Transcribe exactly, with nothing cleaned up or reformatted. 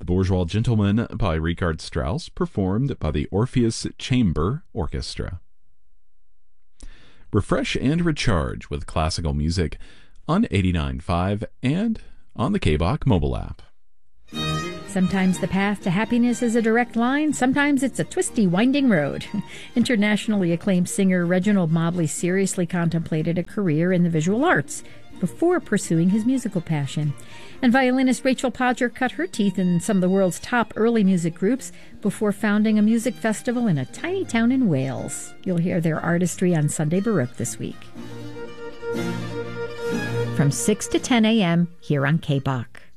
Bourgeois Gentleman by Richard Strauss, performed by the Orpheus Chamber Orchestra. Refresh and recharge with classical music on eighty-nine point five and on the K B O C mobile app. Sometimes the path to happiness is a direct line. Sometimes it's a twisty, winding road. Internationally acclaimed singer Reginald Mobley seriously contemplated a career in the visual arts before pursuing his musical passion. And violinist Rachel Podger cut her teeth in some of the world's top early music groups before founding a music festival in a tiny town in Wales. You'll hear their artistry on Sunday Baroque this week. From six to ten a.m. here on K B O C.